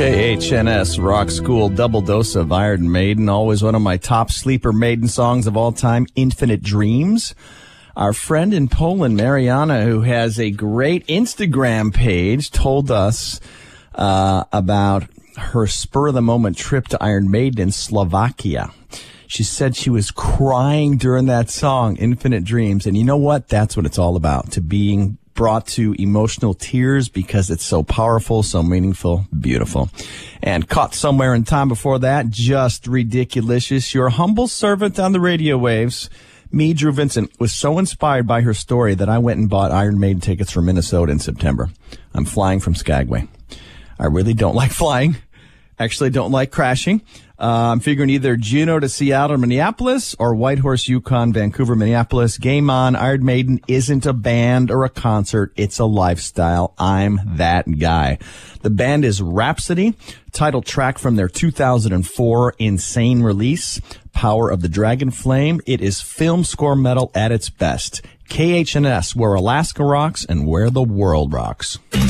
KHNS Rock School, double dose of Iron Maiden, always one of my top sleeper Maiden songs of all time, Infinite Dreams. Our friend in Poland, Mariana, who has a great Instagram page, told us about her spur-of-the-moment trip to Iron Maiden in Slovakia. She said she was crying during that song, Infinite Dreams. And you know what? That's what it's all about, to being brought to emotional tears because it's so powerful, so meaningful, beautiful. And caught somewhere in time before that, just ridiculous. Your humble servant on the radio waves, me, Drew Vincent, was so inspired by her story that I went and bought Iron Maiden tickets for Minnesota in September. I'm flying from Skagway. I really don't like flying. Actually, don't like crashing. I'm figuring either Juneau to Seattle, Minneapolis, or Whitehorse, Yukon, Vancouver, Minneapolis. Game on. Iron Maiden isn't a band or a concert. It's a lifestyle. I'm that guy. The band is Rhapsody, title track from their 2004 Insane release, Power of the Dragon Flame. It is film score metal at its best. KHNS, where Alaska rocks and where the world rocks.